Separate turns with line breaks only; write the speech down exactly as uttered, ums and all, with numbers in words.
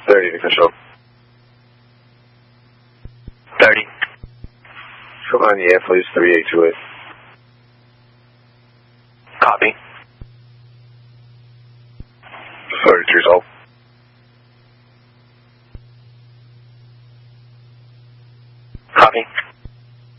thirty official.
thirty.
Come on, yeah, please, three eight two eight.
Copy.
thirty-three twelve.
Copy.